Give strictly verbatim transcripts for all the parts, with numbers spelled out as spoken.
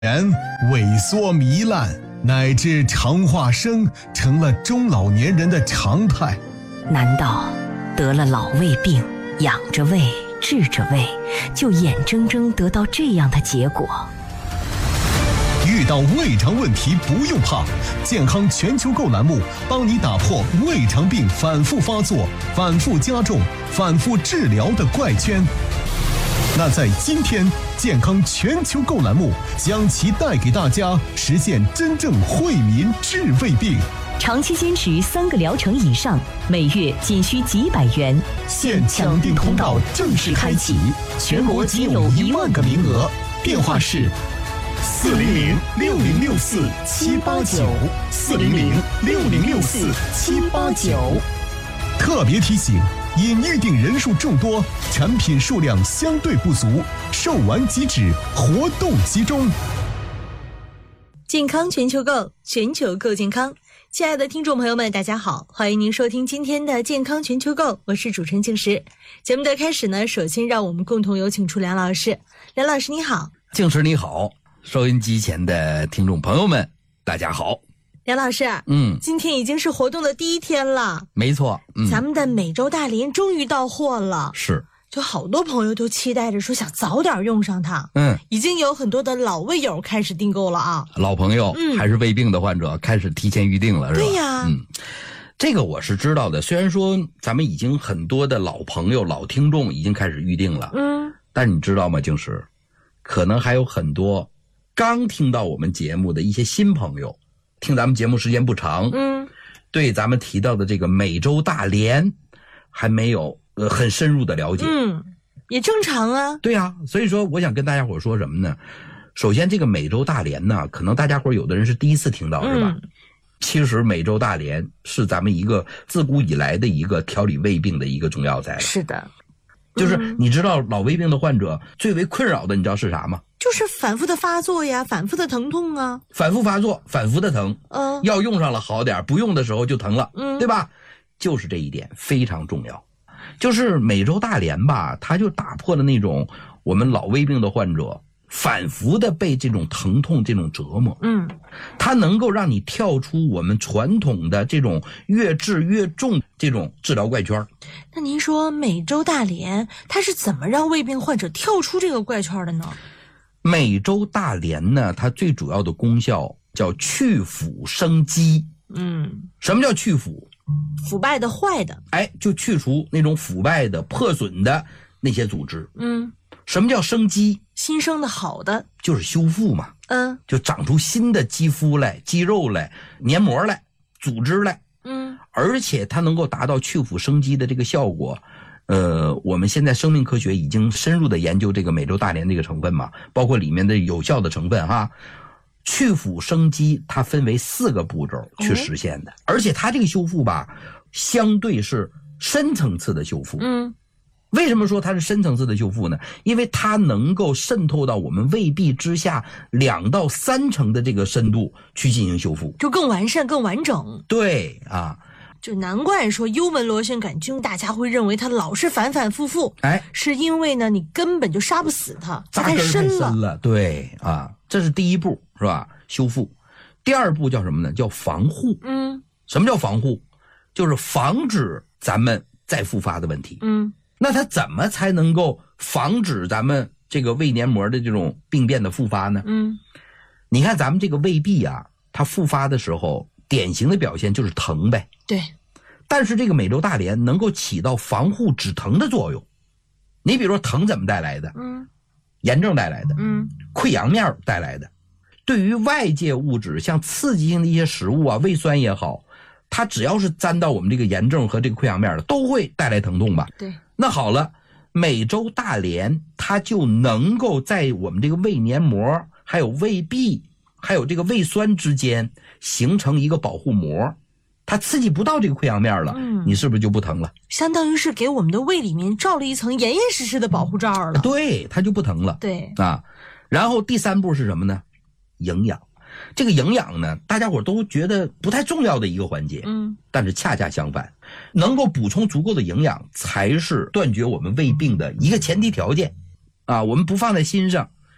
人萎缩糜烂，乃至长话生成了中老年人的常态。 难道得了老胃病，养着胃治着胃，就眼睁睁得到这样的结果？ 遇到胃肠问题不用怕，健康全球购栏目帮你打破胃肠病反复发作、反复加重、反复治疗的怪圈。那在今天，健康全球购栏目将其带给大家实现真正惠民治胃病。 长期坚持三个疗程以上，每月仅需几百元， 现抢订通道正式开启，全国仅有一万个名额。电话是四零零六零六四七八九，四零零六零六四七八九。特别提醒，因预订人数众多，产品数量相对不足，售完即止，活动集中。 健康全球购，全球购健康。亲爱的听众朋友们，大家好，欢迎您收听今天的健康全球购，我是主持人静石。节目的开始呢，首先让我们共同有请出梁老师。梁老师你好。 静石你好，收音机前的听众朋友们大家好。 梁老师， 嗯， 今天已经是活动的第一天了。 没错，嗯， 咱们的美洲大连终于到货了。 是， 就好多朋友都期待着说想早点用上它。 嗯， 已经有很多的老胃友开始订购了啊。 老朋友、嗯、还是胃病的患者开始提前预定了，是吧？ 对呀， 嗯，这个我是知道的。虽然说咱们已经很多的老朋友、老听众已经开始预定了， 嗯， 但你知道吗，静石，可能还有很多刚听到我们节目的一些新朋友，听咱们节目时间不长， 嗯， 对咱们提到的这个美洲大连还没有呃很深入的了解， 嗯，也正常啊。 对啊，所以说我想跟大家伙说什么呢？首先，这个美洲大连呢，可能大家伙有的人是第一次听到，是吧？ 嗯、 其实美洲大连是咱们一个自古以来的一个调理胃病的一个中药材了。 是的， 就是你知道老胃病的患者最为困扰的，你知道是啥吗？ 就是反复的发作呀，反复的疼痛啊， 反复发作，反复的疼， 嗯、呃， 药用上了好点，不用的时候就疼了， 嗯， 对吧？就是这一点非常重要。就是美洲大连吧，它就打破了那种我们老胃病的患者反复的被这种疼痛这种折磨， 嗯， 它能够让你跳出我们传统的这种越治越重这种治疗怪圈。 那您说美洲大连它是怎么让胃病患者跳出这个怪圈的呢？ 美洲大连呢，它最主要的功效叫去腐生肌。 嗯， 什么叫去腐？ 腐败的、坏的， 哎，就去除那种腐败的、破损的那些组织。 嗯， 什么叫生肌？ 新生的、好的， 就是修复嘛。 嗯， 就长出新的肌肤来、肌肉来、黏膜来、组织来。 嗯， 而且它能够达到去腐生肌的这个效果。呃，我们现在生命科学已经深入的研究这个美洲大连这个成分嘛，包括里面的有效的成分哈。去腐生肌它分为四个步骤去实现的，哦、而且它这个修复吧，相对是深层次的修复。 嗯， 为什么说它是深层次的修复呢？因为它能够渗透到我们胃壁之下两到三层的这个深度去进行修复， 就更完善、更完整。 对啊。 就难怪说幽门螺旋杆菌大家会认为它老是反反复复， 哎， 是因为呢你根本就杀不死它，它太深了。 太深了，对啊，这是第一步，是吧？修复。第二步叫什么呢？叫防护。 嗯， 什么叫防护？就是防止咱们再复发的问题。 嗯， 那它怎么才能够防止咱们这个胃黏膜的这种病变的复发呢？ 嗯， 你看咱们这个胃壁啊，它复发的时候典型的表现就是疼呗。 对， 但是这个美洲大连能够起到防护止疼的作用。你比如说疼怎么带来的？ 嗯， 炎症带来的， 嗯， 溃疡面带来的。对于外界物质，像刺激性的一些食物啊，胃酸也好，它只要是沾到我们这个炎症和这个溃疡面的，都会带来疼痛吧？ 对。 那好了，美洲大连它就能够在我们这个胃黏膜、还有胃壁、还有这个胃酸之间形成一个保护膜。它刺激不到这个溃疡面了，嗯，你是不是就不疼了？ 相当于是给我们的胃里面罩了一层严严实实的保护罩了。 对，它就不疼了。 对啊，然后第三步是什么呢？营养。这个营养呢，大家伙都觉得不太重要的一个环节， 嗯， 但是恰恰相反，能够补充足够的营养，才是断绝我们胃病的一个前提条件。啊，我们不放在心上，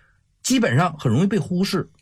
基本上很容易被忽视。